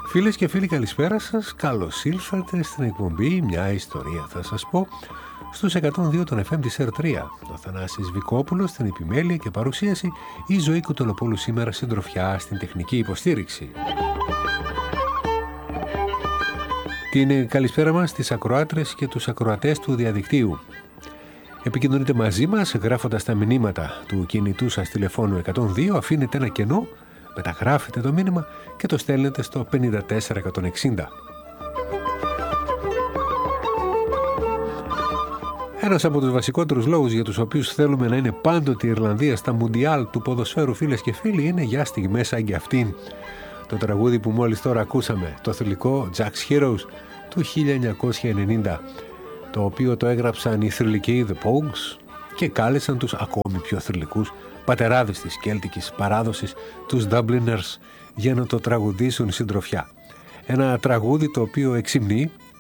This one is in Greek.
Φίλες και φίλοι, καλησπέρα σας. Καλώς ήλθατε στην εκπομπή «Μια ιστορία θα σας πω» στους 102 των FM της R3. Ο Θανάσης Βικόπουλος στην επιμέλεια και παρουσίαση, η Ζωή Κουτολοπούλου σήμερα συντροφιά στην τεχνική υποστήριξη. Την καλησπέρα μας στις ακροάτρες και τους ακροατές του διαδικτύου. Επικοινωνείτε μαζί μας γράφοντας τα μηνύματα του κινητού σας τηλεφώνου 102, αφήνετε ένα κενό, μεταγράφετε το μήνυμα και το στέλνετε στο 54160. Ένας από τους βασικότερους λόγους για τους οποίους θέλουμε να είναι πάντοτε η Ιρλανδία στα Μουντιάλ του ποδοσφαίρου, φίλες και φίλοι, είναι για στιγμές σαν και αυτήν. Το τραγούδι που μόλις τώρα ακούσαμε, το θρυλικό Jack's Heroes του 1990, το οποίο το έγραψαν οι θρυλικοί The Pogues και κάλεσαν τους ακόμη πιο θρυλικούς πατεράδες της κέλτικης παράδοσης, τους Dubliners, για να το τραγουδήσουν συντροφιά. Ένα τραγούδι το οποίο εξυμνεί